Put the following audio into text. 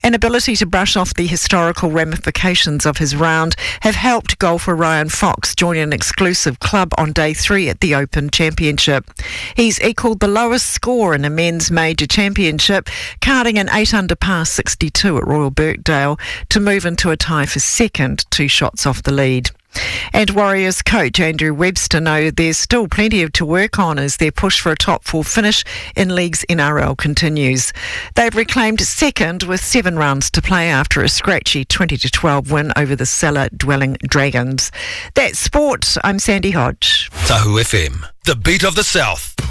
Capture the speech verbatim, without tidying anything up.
An ability to brush off the historical ramifications of his round have helped golfer Ryan Fox join an exclusive club on day three at the Open Championship. He's equalled the lowest score in a men's major championship, carding an eight under par sixty-two at Royal Birkdale to move into a tie for second, two shots off the lead. And Warriors coach Andrew Webster know there's still plenty to work on as their push for a top four finish in League's N R L continues. They've reclaimed second with seven rounds to play after a scratchy twenty to twelve win over the cellar-dwelling Dragons. That's sport. I'm Sandy Hodge. Tahu F M, the beat of the South.